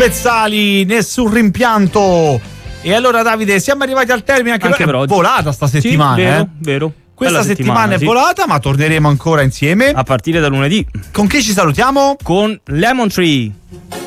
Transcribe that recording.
Spezzali, nessun rimpianto. E allora Davide, siamo arrivati al termine anche per oggi. È volata sta settimana, sì, vero. Questa settimana è volata, ma torneremo ancora insieme a partire da lunedì. Con chi ci salutiamo? Con Lemon Tree.